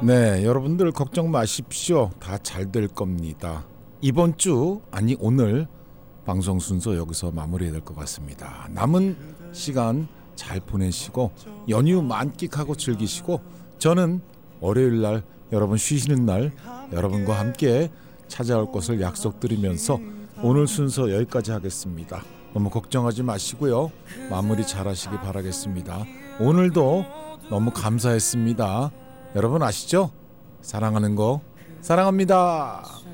네, 여러분들 걱정 마십시오. 다 잘 될 겁니다. 이번 주, 아니 오늘 방송 순서 여기서 마무리해야 될 것 같습니다. 남은 시간 잘 보내시고 연휴 만끽하고 즐기시고, 저는 월요일 날 여러분 쉬시는 날 여러분과 함께 찾아올 것을 약속드리면서 오늘 순서 여기까지 하겠습니다. 너무 걱정하지 마시고요. 마무리 잘 하시기 바라겠습니다. 오늘도 너무 감사했습니다. 여러분 아시죠? 사랑하는 거 사랑합니다.